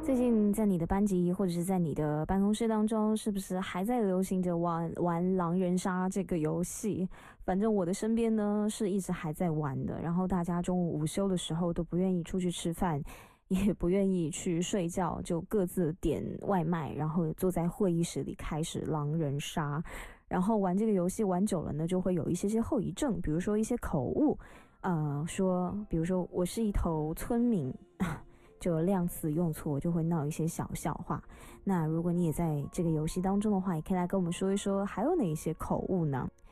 最近在你的班级或者是在你的办公室当中，是不是还在流行着玩狼人杀这个游戏？反正我的身边呢是一直还在玩的，然后大家中午午休的时候都不愿意出去吃饭，也不愿意去睡觉，就各自点外卖，然后坐在会议室里开始狼人杀。然后玩这个游戏玩久了呢，就会有一些后遗症，比如说一些口误，比如说我是一头村民。就量词用错，就会闹一些小笑话。那如果你也在这个游戏当中的话，也可以来跟我们说一说，还有哪一些口误呢？